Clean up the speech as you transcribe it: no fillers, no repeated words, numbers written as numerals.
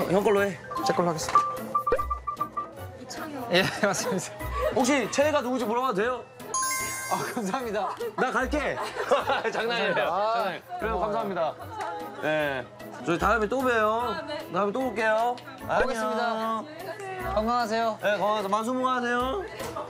형 걸로 해. 제 걸로 하겠습니다. 예, 맞습니다. 혹시 최애가 누군지 물어봐도 돼요? 아, 감사합니다. 나 갈게. 장난이에요. 장난이에요. 그래요, 감사합니다. 네. 저희 다음에 또 봬요. 다음에 또 올게요. 보겠습니다. 안녕. 건강하세요. 네, 건강하세요. 만수무강하세요.